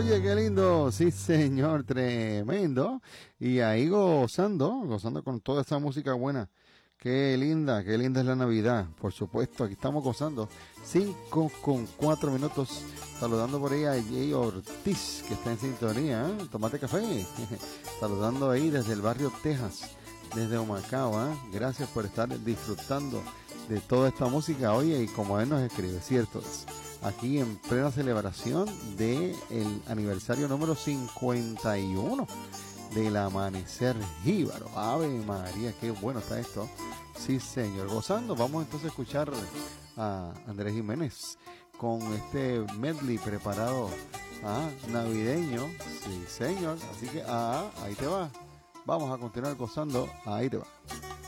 Oye, qué lindo, sí señor, tremendo. Y ahí gozando con toda esa música buena. Qué linda es la Navidad. Por supuesto, aquí estamos gozando. 5:04. Saludando por ahí a Jay Ortiz, que está en sintonía. Tomate café. Saludando ahí desde el barrio Texas, desde Humacao. Gracias por estar disfrutando de toda esta música. Oye, y como él nos escribe, cierto es. Aquí en plena celebración del aniversario número 51 del Amanecer Jíbaro. Ave María, qué bueno está esto. Sí, señor, gozando. Vamos entonces a escuchar a Andrés Jiménez con este medley preparado navideño. Sí, señor. Así que ahí te va. Vamos a continuar gozando. Ahí te va.